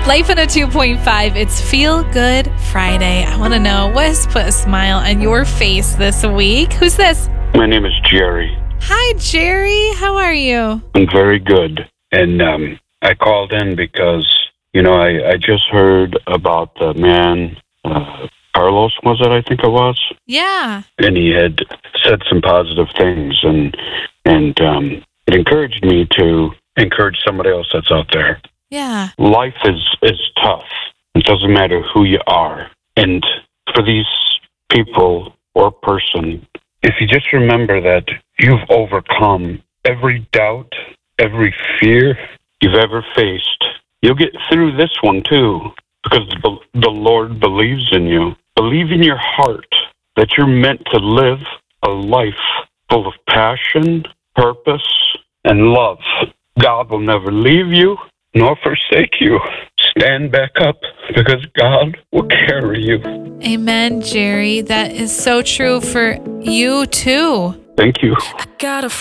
Life in a 2.5, it's Feel Good Friday. I want to know what has put a smile on your face this week. Who's this? My name is Jerry. Hi, Jerry. How are you? I'm very good. And I called in because, I just heard about the man, Carlos, was it? I think it was. Yeah. And he had said some positive things, and it encouraged me to encourage somebody else that's out there. Yeah. Life is tough. It doesn't matter who you are. And for these people or person, if you just remember that you've overcome every doubt, every fear you've ever faced, you'll get through this one too, because the Lord believes in you. Believe in your heart that you're meant to live a life full of passion, purpose, and love. God will never leave you nor forsake you. Stand back up, because God will carry you. Amen, Jerry. That is so true for you too. Thank you. I got a